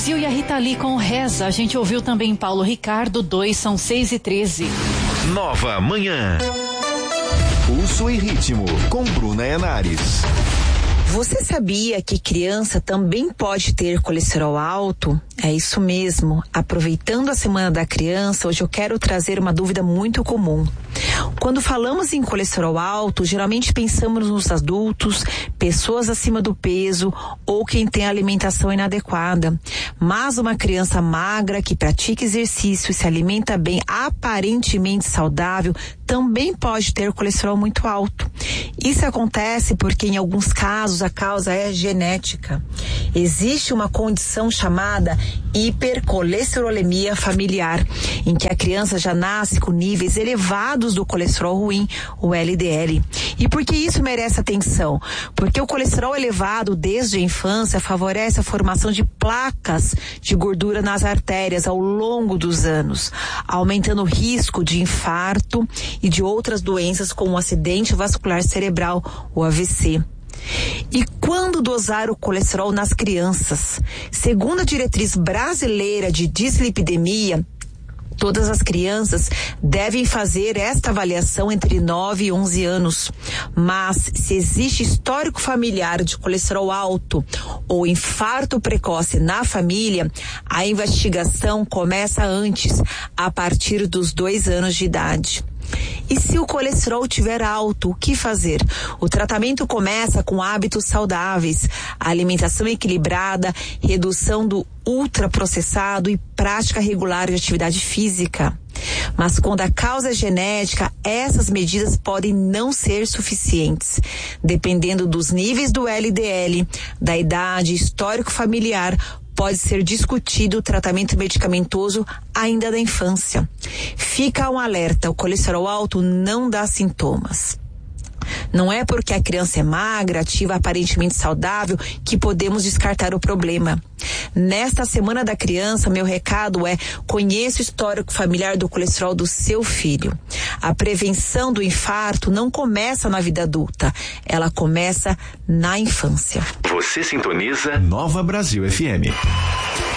Brasil e a Rita Lee com Reza. A gente ouviu também Paulo Ricardo, 2, são 6h13. Nova Manhã. Pulso e ritmo com Bruna Henares. Você sabia que criança também pode ter colesterol alto? É isso mesmo. Aproveitando a Semana da Criança, hoje eu quero trazer uma dúvida muito comum. Quando falamos em colesterol alto, geralmente pensamos nos adultos, pessoas acima do peso ou quem tem alimentação inadequada. Mas uma criança magra que pratica exercício e se alimenta bem, aparentemente saudável, também pode ter colesterol muito alto. Isso acontece porque em alguns casos a causa é genética. Existe uma condição chamada hipercolesterolemia familiar, em que a criança já nasce com níveis elevados do colesterol ruim, o LDL. E por que isso merece atenção? Porque o colesterol elevado desde a infância favorece a formação de placas de gordura nas artérias ao longo dos anos, aumentando o risco de infarto e de outras doenças como o acidente vascular cerebral, o AVC. E quando dosar o colesterol nas crianças? Segundo a diretriz brasileira de dislipidemia, todas as crianças devem fazer esta avaliação entre 9 e 11 anos. Mas se existe histórico familiar de colesterol alto ou infarto precoce na família, a investigação começa antes, a partir dos 2 anos de idade. E se o colesterol estiver alto, o que fazer? O tratamento começa com hábitos saudáveis, alimentação equilibrada, redução do ultraprocessado e prática regular de atividade física. Mas quando a causa é genética, essas medidas podem não ser suficientes. Dependendo dos níveis do LDL, da idade, histórico familiar, pode ser discutido o tratamento medicamentoso ainda da infância. Fica um alerta, o colesterol alto não dá sintomas. Não é porque a criança é magra, ativa, aparentemente saudável, que podemos descartar o problema. Nesta Semana da Criança, meu recado é: conheça o histórico familiar do colesterol do seu filho. A prevenção do infarto não começa na vida adulta, ela começa na infância. Você sintoniza Nova Brasil FM.